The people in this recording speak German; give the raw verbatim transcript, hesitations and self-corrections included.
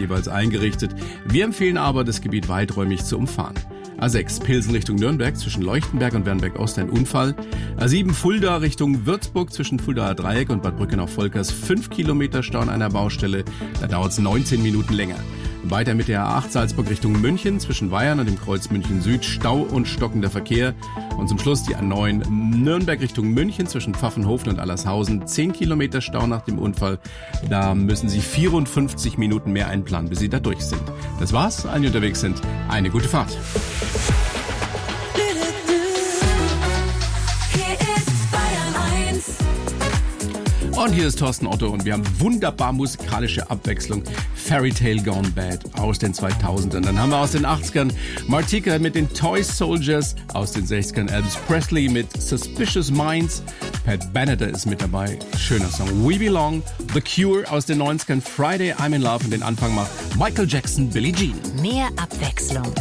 jeweils eingerichtet. Wir empfehlen aber, das Gebiet weiträumig zu umfahren. A sechs Pilsen Richtung Nürnberg zwischen Leuchtenberg und Wernberg-Ost ein Unfall. A sieben Fulda Richtung Würzburg zwischen Fuldaer Dreieck und Bad Brückenau-Volkers fünf Kilometer Stau an einer Baustelle. Da dauert es neunzehn Minuten länger. Weiter mit der A acht Salzburg Richtung München zwischen Weyern und dem Kreuz München Süd Stau und stockender Verkehr. Und zum Schluss die A neun Nürnberg Richtung München zwischen Pfaffenhofen und Allershausen zehn Kilometer Stau nach dem Unfall. Da müssen Sie vierundfünfzig Minuten mehr einplanen, bis Sie da durch sind. Das war's, alle unterwegs sind. Eine gute Fahrt. Und hier ist Thorsten Otto und wir haben wunderbar musikalische Abwechslung. Fairy Tale Gone Bad aus den zweitausendern. Dann haben wir aus den achtzigern Martika mit den Toy Soldiers, aus den sechzigern Elvis Presley mit Suspicious Minds. Pat Benatar ist mit dabei. Schöner Song. We Belong. The Cure aus den neunzigern. Friday I'm in Love und den Anfang macht Michael Jackson, Billie Jean. Mehr Abwechslung